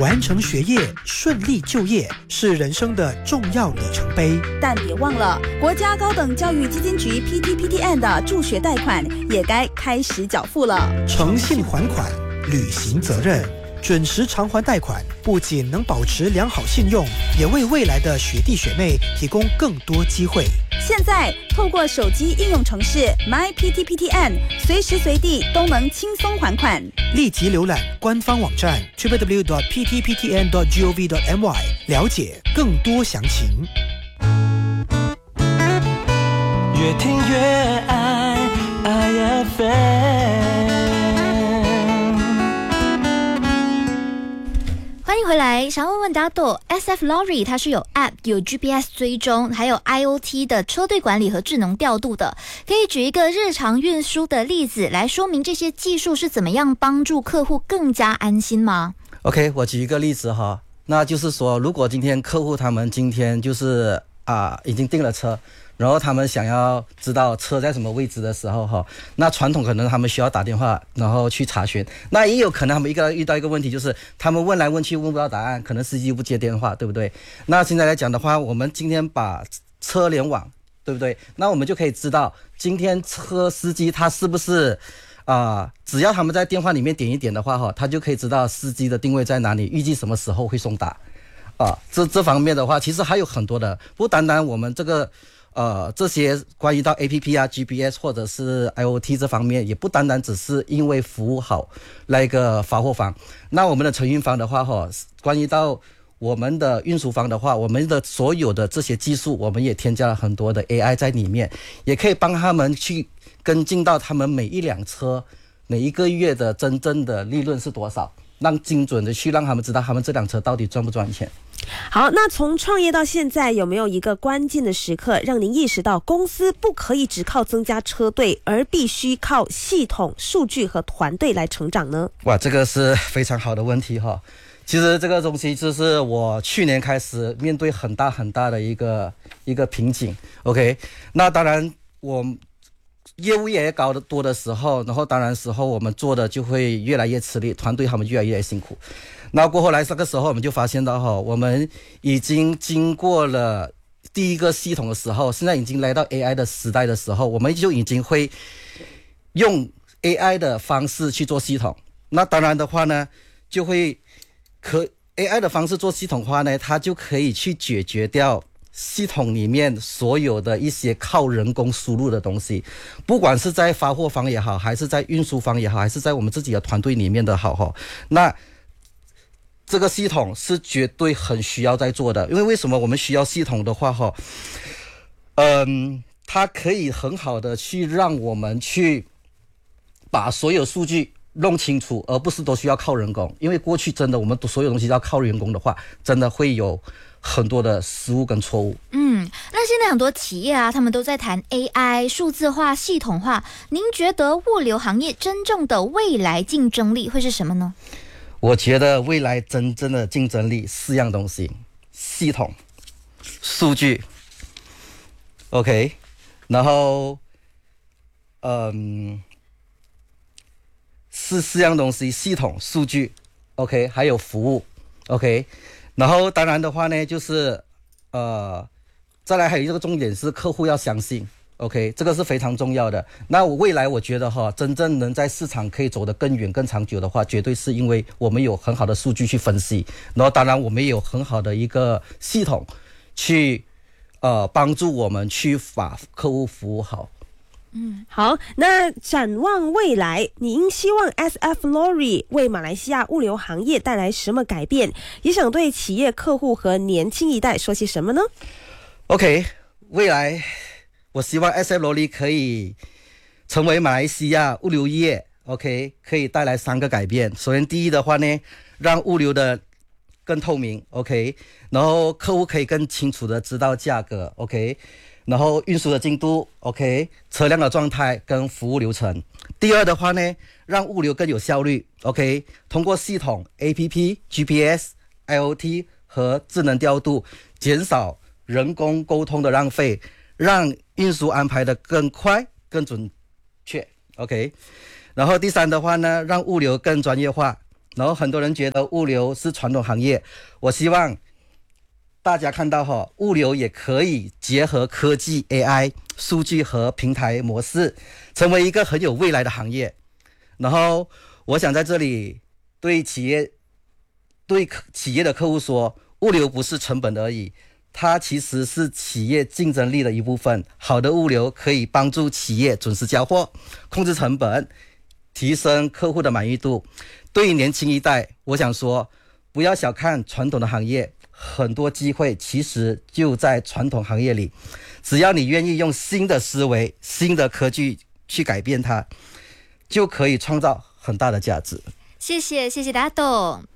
完成学业，顺利就业是人生的重要里程碑。 但别忘了，国家高等教育基金局 PTPTN 的助学贷款也该开始缴付了。 诚信还款，履行责任，准时偿还贷款，不仅能保持良好信用，也为未来的学弟学妹提供更多机会。 现在透过手机应用程式 MyPTPTN， 随时随地都能轻松还款。 立即浏览官方网站 www.ptptn.gov.my 了解更多详情。 越听越爱 IFM。 欢迎回来，想问问大朵 SF Lorry 它是有 App 有 GPS 追踪还有 IoT 的车队管理和智能调度的，可以举一个日常运输的例子来说明这些技术是怎么样帮助客户更加安心吗？ OK， 我举一个例子哈，那就是说如果今天客户他们今天就是已经订了车，然后他们想要知道车在什么位置的时候哈，那传统可能他们需要打电话然后去查询，那也有可能他们遇到一个问题，就是他们问来问去问不到答案，可能司机不接电话，对不对？那现在来讲的话，我们今天把车联网，对不对？那我们就可以知道今天车司机他是不是只要他们在电话里面点一点的话哈，他就可以知道司机的定位在哪里，预计什么时候会送达这方面的话其实还有很多的，不单单我们这些关于到 APP GPS 或者是 IoT 这方面，也不单单只是因为服务好那个发货方，那我们的承运方的话关于到我们的运输方的话，我们的所有的这些技术我们也添加了很多的 AI 在里面，也可以帮他们去跟进到他们每一辆车每一个月的真正的利润是多少，让精准的去让他们知道他们这辆车到底赚不赚钱。 好，那从创业到现在，有没有一个关键的时刻让您意识到公司不可以只靠增加车队，而必须靠系统、数据和团队来成长呢？ 哇，这个是非常好的问题哈。其实这个东西就是我去年开始面对很大的一个瓶颈。OK， 那当然我业务也搞得多的时候，然后当然时候我们做的就会越来越吃力，团队他们越来越辛苦。那过后来这个时候我们就发现到我们已经经过了第一个系统的时候，现在已经来到 AI 的时代的时候，我们就已经会用 AI 的方式去做系统。那当然的话呢，就会AI 的方式做系统化呢，它就可以去解决掉系统里面所有的一些靠人工输入的东西，不管是在发货方也好，还是在运输方也好，还是在我们自己的团队里面的好，那这个系统是绝对很需要在做的。因为为什么我们需要系统的话它可以很好的去让我们去把所有数据弄清楚，而不是都需要靠人工。因为过去真的我们所有东西要靠人工的话，真的会有很多的失误跟错误。 那现在很多企业他们都在谈 AI 数字化系统化，您觉得物流行业真正的未来竞争力会是什么呢？ 我觉得未来真正的竞争力4样东西：系统、数据 OK， 然后是4样东西：系统、数据 OK， 还有服务 OK。然后当然的话呢，就是再来还有一个重点是客户要相信 OK， 这个是非常重要的。那未来我觉得真正能在市场可以走得更远更长久的话，绝对是因为我们有很好的数据去分析，然后当然我们也有很好的一个系统去帮助我们去把客户服务好。 好，那展望未来，您希望 SF Lorry 为马来西亚物流行业带来什么改变？也想对企业客户和年轻一代说些什么呢？ OK， 未来我希望 SF Lorry 可以成为马来西亚物流业 OK 可以带来3个改变。首先第一的话呢，让物流的更透明 OK， 然后客户可以更清楚的知道价格 OK，然后运输的进度 OK， 车辆的状态跟服务流程。第二的话呢，让物流更有效率 OK， 通过系统 APP GPS IoT 和智能调度，减少人工沟通的浪费，让运输安排的更快更准确 OK。然后第三的话呢，让物流更专业化， 然后很多人觉得物流是传统行业，我希望大家看到物流也可以结合科技 AI 数据和平台模式，成为一个很有未来的行业。然后我想在这里对企业的客户说，物流不是成本而已，它其实是企业竞争力的一部分。好的物流可以帮助企业准时交货，控制成本，提升客户的满意度。对于年轻一代，我想说，不要小看传统的行业，很多机会其实就在传统行业里，只要你愿意用新的思维、新的科技去改变它，就可以创造很大的价值。 谢谢达董。